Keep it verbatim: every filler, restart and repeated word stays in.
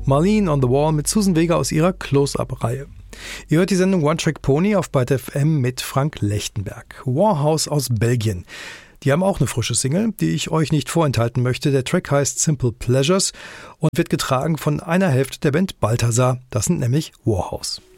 Marlene on the Wall mit Susan Vega aus ihrer Close-Up-Reihe. Ihr hört die Sendung One Track Pony auf Byte F M mit Frank Lechtenberg. Warhouse aus Belgien. Die haben auch eine frische Single, die ich euch nicht vorenthalten möchte. Der Track heißt Simple Pleasures und wird getragen von einer Hälfte der Band Balthazar. Das sind nämlich Warhouse.